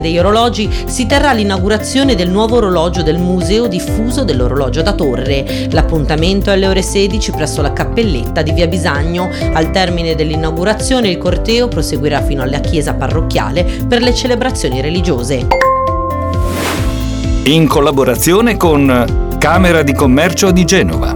degli orologi si terrà l'inaugurazione del nuovo orologio del Museo Diffuso dell'Orologio da Torre. L'appuntamento è alle ore 16 presso la cappelletta di Via Bisagno. Al termine dell'inaugurazione il corteo proseguirà fino alla chiesa parrocchiale per le celebrazioni religiose. In collaborazione con Camera di Commercio di Genova.